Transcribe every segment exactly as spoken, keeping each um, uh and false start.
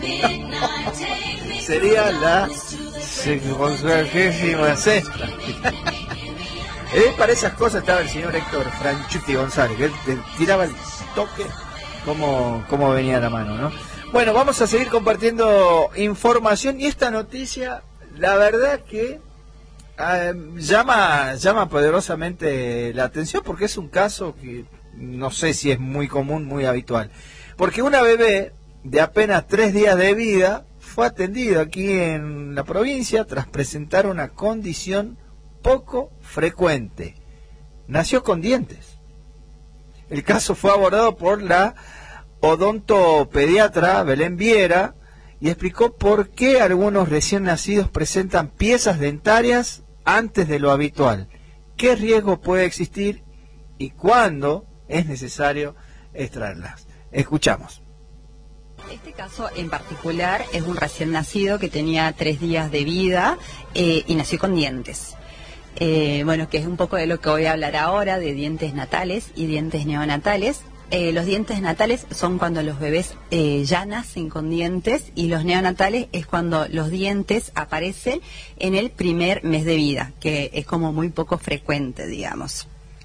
Sería la cincuagésima sexta. Eh, para esas cosas estaba el señor Héctor Franchuti González, que él te tiraba el toque como, como venía a la mano, ¿no? Bueno, vamos a seguir compartiendo información y esta noticia, la verdad que eh, llama, llama poderosamente la atención porque es un caso que no sé si es muy común, muy habitual. Porque una bebé de apenas tres días de vida fue atendida aquí en la provincia tras presentar una condición poco frecuente. Nació con dientes. El caso fue abordado por la odontopediatra Belén Viera y explicó por qué algunos recién nacidos presentan piezas dentarias antes de lo habitual, qué riesgo puede existir y cuándo es necesario extraerlas. Escuchamos. Este caso en particular es un recién nacido que tenía tres días de vida eh, y nació con dientes. Eh, bueno, que es un poco de lo que voy a hablar ahora, de dientes natales y dientes neonatales. Eh, los dientes natales son cuando los bebés eh, ya nacen con dientes y los neonatales es cuando los dientes aparecen en el primer mes de vida, que es como muy poco frecuente, digamos.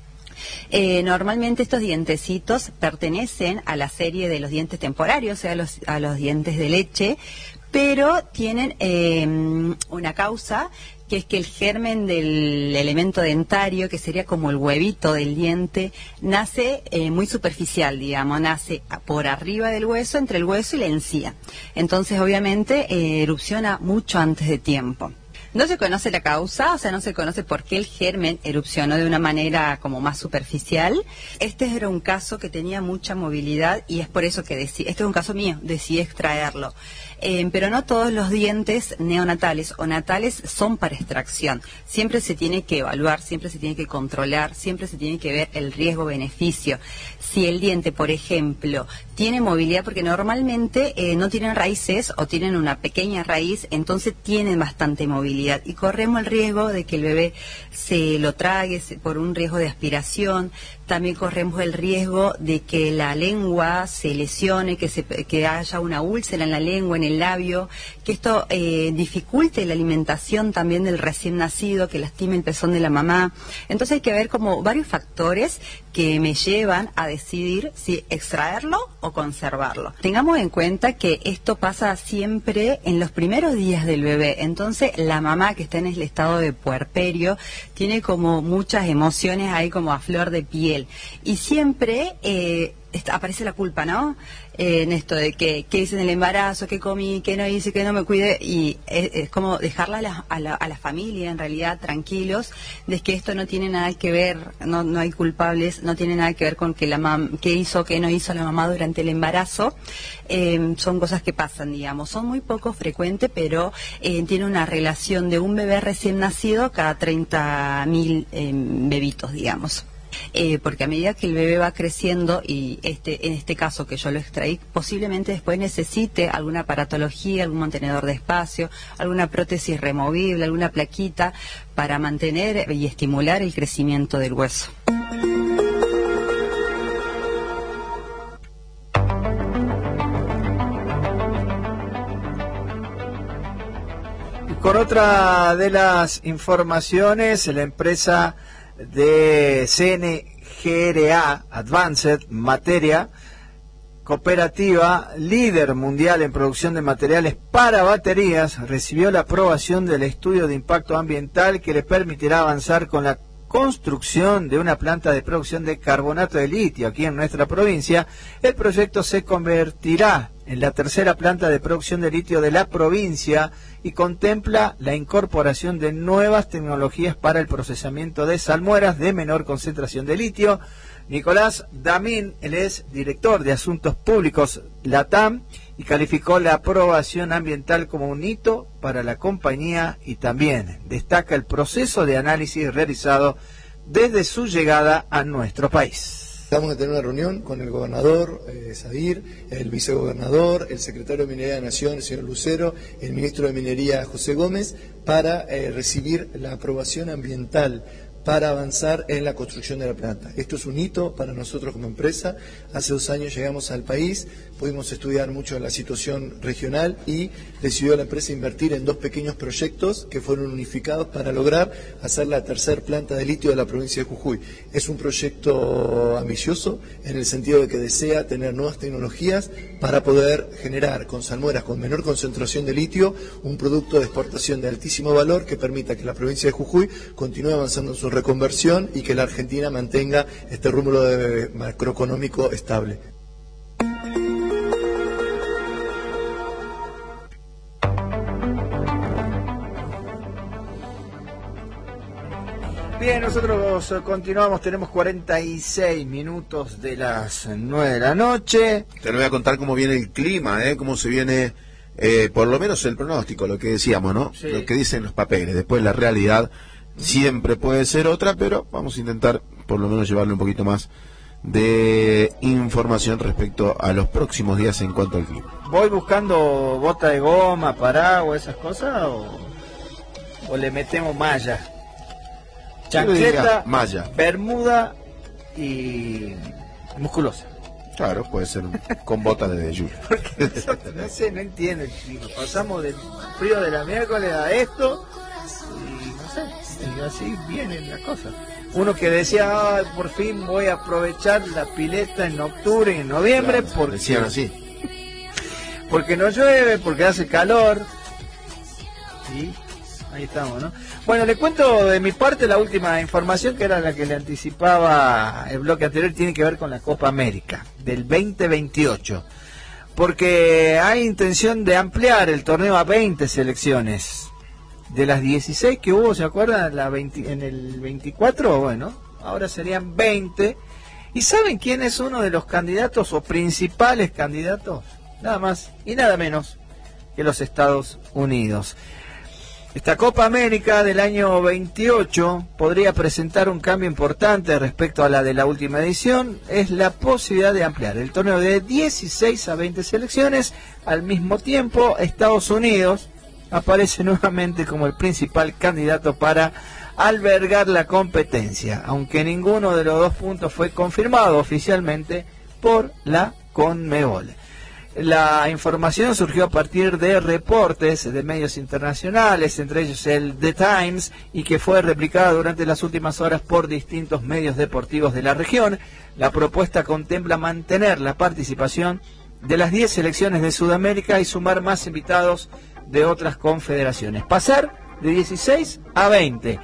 Eh, normalmente estos dientecitos pertenecen a la serie de los dientes temporarios, o sea, a los, a los dientes de leche, pero tienen eh, una causa, que es que el germen del elemento dentario, que sería como el huevito del diente, nace eh, muy superficial, digamos, nace por arriba del hueso, entre el hueso y la encía. Entonces, obviamente, eh, erupciona mucho antes de tiempo. No se conoce la causa, o sea, no se conoce por qué el germen erupcionó de una manera como más superficial. Este era un caso que tenía mucha movilidad y es por eso que decidí, este es un caso mío, decidí extraerlo. Eh, pero no todos los dientes neonatales o natales son para extracción. Siempre se tiene que evaluar, siempre se tiene que controlar, siempre se tiene que ver el riesgo-beneficio. Si el diente, por ejemplo, tiene movilidad, porque normalmente eh, no tienen raíces o tienen una pequeña raíz, entonces tienen bastante movilidad y corremos el riesgo de que el bebé se lo trague por un riesgo de aspiración. También corremos el riesgo de que la lengua se lesione, que, se, que haya una úlcera en la lengua, en el labio, que esto eh, dificulte la alimentación también del recién nacido, que lastime el pezón de la mamá. Entonces hay que ver como varios factores que me llevan a decidir si extraerlo o conservarlo. Tengamos en cuenta que esto pasa siempre en los primeros días del bebé, entonces la mamá que está en el estado de puerperio tiene como muchas emociones ahí como a flor de piel y siempre eh, aparece la culpa, ¿no? Eh, en esto de que qué hice en el embarazo, qué comí, qué no hice, qué no me cuidé, y es, es como dejarla a la, a, la, a la familia en realidad tranquilos de que esto no tiene nada que ver, no, no hay culpables, no tiene nada que ver con que la mam qué hizo, qué no hizo la mamá durante el embarazo. Eh, son cosas que pasan, digamos, son muy poco frecuentes, pero eh, tiene una relación de un bebé recién nacido cada treinta mil eh, bebitos, digamos. Eh, porque a medida que el bebé va creciendo, y este en este caso que yo lo extraí, posiblemente después necesite alguna aparatología, algún mantenedor de espacio, alguna prótesis removible, alguna plaquita para mantener y estimular el crecimiento del hueso. Y con otra de las informaciones, la empresa de C N G R A Advanced Materia, cooperativa líder mundial en producción de materiales para baterías, recibió la aprobación del estudio de impacto ambiental que le permitirá avanzar con la construcción de una planta de producción de carbonato de litio aquí en nuestra provincia. El proyecto se convertirá en la tercera planta de producción de litio de la provincia y contempla la incorporación de nuevas tecnologías para el procesamiento de salmueras de menor concentración de litio. Nicolás Damín, él es director de Asuntos Públicos LATAM y calificó la aprobación ambiental como un hito para la compañía y también destaca el proceso de análisis realizado desde su llegada a nuestro país. Vamos a tener una reunión con el gobernador eh, Sadir, el vicegobernador, el secretario de Minería de la Nación, el señor Lucero, el ministro de Minería José Gómez, para eh, recibir la aprobación ambiental para avanzar en la construcción de la planta. Esto es un hito para nosotros como empresa. Hace dos años llegamos al país, pudimos estudiar mucho la situación regional y decidió la empresa invertir en dos pequeños proyectos que fueron unificados para lograr hacer la tercer planta de litio de la provincia de Jujuy. Es un proyecto ambicioso en el sentido de que desea tener nuevas tecnologías para poder generar con salmueras con menor concentración de litio un producto de exportación de altísimo valor que permita que la provincia de Jujuy continúe avanzando en su reconversión y que la Argentina mantenga este rumbo de macroeconómico estable. Bien, nosotros continuamos, tenemos cuarenta y seis minutos de las nueve de la noche. Te lo voy a contar cómo viene el clima, ¿eh? Cómo se viene, eh, por lo menos el pronóstico, lo que decíamos, ¿no? Sí. Lo que dicen los papeles. Después la realidad siempre puede ser otra, pero vamos a intentar por lo menos llevarle un poquito más de información respecto a los próximos días en cuanto al clima. ¿Voy buscando bota de goma, paraguas, esas cosas o, o le metemos malla? Chanqueta, malla, bermuda y musculosa. Claro, puede ser un, con botas de Yuri. Porque nosotros, no sé, no entiendo el clima. Pasamos del frío de la miércoles a esto y no sé, y así vienen las cosas. Uno que decía, ah, por fin voy a aprovechar la pileta en octubre y en noviembre, claro, porque decían así. Porque no llueve, porque hace calor. Y ahí estamos, ¿no? Bueno, le cuento de mi parte la última información, que era la que le anticipaba el bloque anterior, tiene que ver con la Copa América del veinte veintiocho, porque hay intención de ampliar el torneo a veinte selecciones. De las dieciséis que hubo, ¿se acuerdan? La veinte, en el veinticuatro, bueno, ahora serían veinte. ¿Y saben quién es uno de los candidatos o principales candidatos? Nada más y nada menos que los Estados Unidos. Esta Copa América del año veintiocho podría presentar un cambio importante respecto a la de la última edición. Es la posibilidad de ampliar el torneo de dieciséis a veinte selecciones. Al mismo tiempo, Estados Unidos aparece nuevamente como el principal candidato para albergar la competencia, aunque ninguno de los dos puntos fue confirmado oficialmente por la CONMEBOL. La información surgió a partir de reportes de medios internacionales, entre ellos el The Times, y que fue replicada durante las últimas horas por distintos medios deportivos de la región. La propuesta contempla mantener la participación de las diez selecciones de Sudamérica y sumar más invitados de otras confederaciones. Pasar de dieciséis a veinte.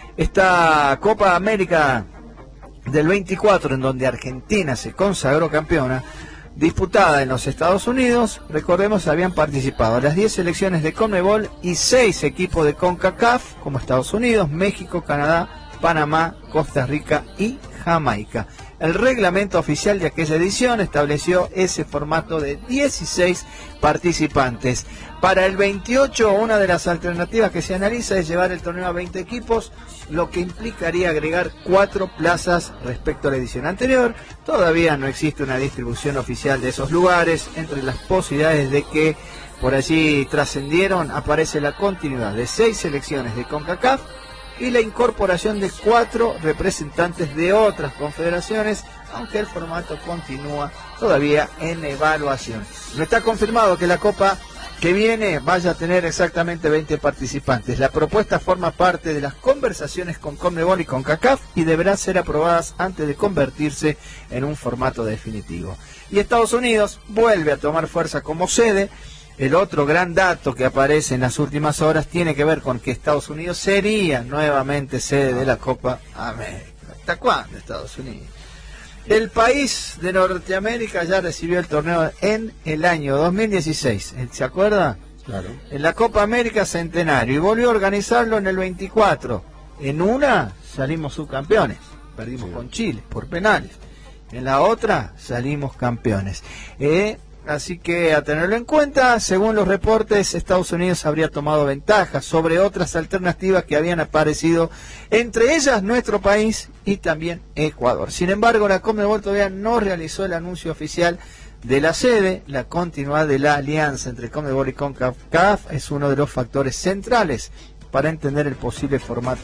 Esta Copa América del veinticuatro, en donde Argentina se consagró campeona, disputada en los Estados Unidos, recordemos, habían participado las diez selecciones de CONMEBOL y seis equipos de CONCACAF, como Estados Unidos, México, Canadá, Panamá, Costa Rica y Jamaica. El reglamento oficial de aquella edición estableció ese formato de dieciséis participantes. Para el veintiocho, una de las alternativas que se analiza es llevar el torneo a veinte equipos, lo que implicaría agregar cuatro plazas respecto a la edición anterior. Todavía no existe una distribución oficial de esos lugares. Entre las posibilidades de que por allí trascendieron aparece la continuidad de seis selecciones de CONCACAF y la incorporación de cuatro representantes de otras confederaciones, aunque el formato continúa todavía en evaluación. No está confirmado que la Copa que viene vaya a tener exactamente veinte participantes. La propuesta forma parte de las conversaciones con CONMEBOL y CONCACAF y deberá ser aprobadas antes de convertirse en un formato definitivo. Y Estados Unidos vuelve a tomar fuerza como sede. El otro gran dato que aparece en las últimas horas tiene que ver con que Estados Unidos sería nuevamente sede de la Copa América. ¿Hasta cuándo Estados Unidos? El país de Norteamérica ya recibió el torneo en el año dos mil dieciséis, ¿se acuerda? Claro. En la Copa América Centenario, y volvió a organizarlo en el veinticuatro. En una salimos subcampeones, perdimos sí. con Chile por penales. En la otra salimos campeones. Eh, Así que a tenerlo en cuenta, según los reportes, Estados Unidos habría tomado ventaja sobre otras alternativas que habían aparecido, entre ellas nuestro país y también Ecuador. Sin embargo, la CONMEBOL todavía no realizó el anuncio oficial de la sede. La continuidad de la alianza entre CONMEBOL y CONCACAF es uno de los factores centrales para entender el posible formato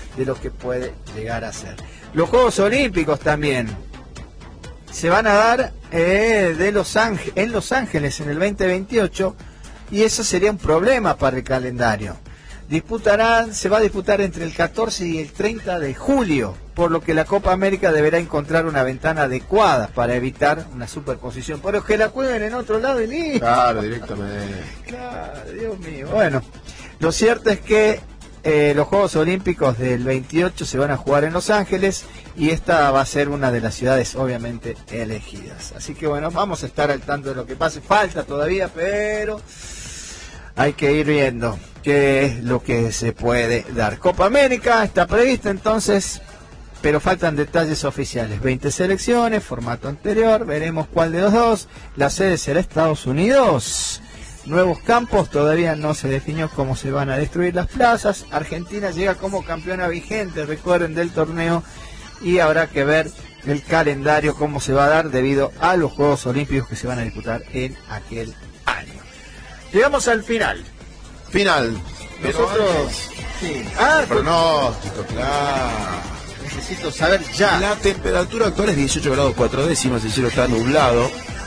de lo que puede llegar a ser. Los Juegos Olímpicos también se van a dar eh, de Los Ángeles, en Los Ángeles en el veinte veintiocho, y eso sería un problema para el calendario. Disputarán, se va a disputar entre el catorce y el treinta de julio, por lo que la Copa América deberá encontrar una ventana adecuada para evitar una superposición. Pero que la jueguen en otro lado y listo. Claro, directamente. Claro, Dios mío. Bueno, lo cierto es que eh, los Juegos Olímpicos del veintiocho se van a jugar en Los Ángeles y esta va a ser una de las ciudades obviamente elegidas. Así que bueno, vamos a estar al tanto de lo que pase. Falta todavía, pero hay que ir viendo qué es lo que se puede dar. Copa América está prevista entonces, pero faltan detalles oficiales. veinte selecciones, formato anterior, veremos cuál de los dos. La sede será Estados Unidos. Nuevos campos, todavía no se definió cómo se van a destruir las plazas. Argentina llega como campeona vigente, recuerden, del torneo, y habrá que ver el calendario cómo se va a dar debido a los Juegos Olímpicos que se van a disputar en aquel año. Llegamos al final. Final. Nosotros... Sí. Ah, pronóstico, claro. Necesito saber ya. La temperatura actual es dieciocho grados cuatro décimas, el cielo está nublado.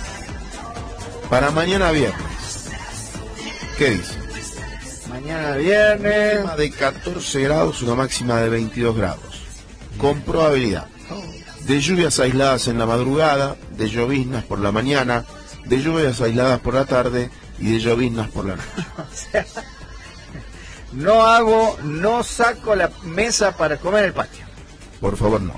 Para mañana viernes, ¿qué dice? Mañana viernes. Una de catorce grados, una máxima de veintidós grados. Con probabilidad de lluvias aisladas en la madrugada, de lloviznas por la mañana, de lluvias aisladas por la tarde y de lloviznas por la noche. O sea, no hago, no saco la mesa para comer en el patio. Por favor, no.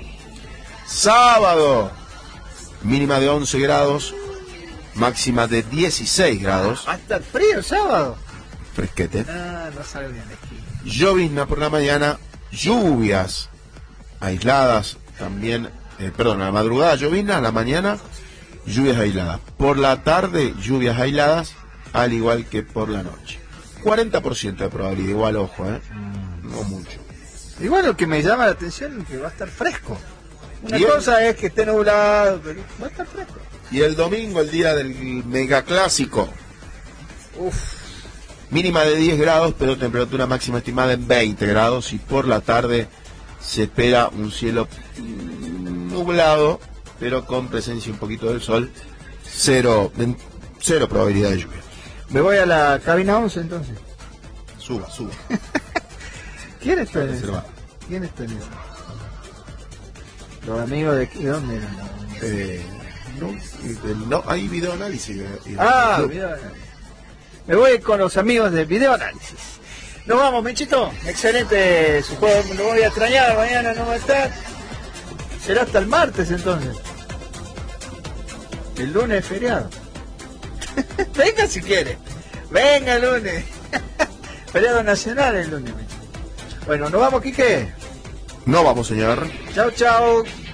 Sábado, mínima de once grados, máxima de dieciséis grados. Va a estar frío el sábado. Fresquete. Ah, no salgo bien de aquí. Llovizna por la mañana, lluvias aisladas también, eh, perdón, a la madrugada llovizna, a la mañana lluvias aisladas. Por la tarde, lluvias aisladas, al igual que por la noche. cuarenta por ciento de probabilidad, igual, ojo, ¿eh? No mucho. Igual lo que me llama la atención es que va a estar fresco. Una ¿Y cosa el... es que esté nublado, pero va a estar fresco. Y el domingo, el día del megaclásico. Uf. Mínima de diez grados, pero temperatura máxima estimada en veinte grados. Y por la tarde se espera un cielo nublado, pero con presencia un poquito del sol. Cero, cero probabilidad de lluvia. Me voy a la cabina once entonces. Suba, suba. ¿Quién está en eso? ¿Quién está en eso? Los amigos de, ¿de dónde eran? Eh, no, no, hay videoanálisis. Ah, videoanálisis. Me voy con los amigos de videoanálisis. Nos vamos, Mechito. Excelente su juego. Lo voy a extrañar. Mañana no va a estar. Será hasta el martes entonces. El lunes es feriado. Venga si quiere. Venga el lunes. Feriado nacional el lunes. Bueno, ¿nos vamos, Quique? No vamos, señor. Chao, chao.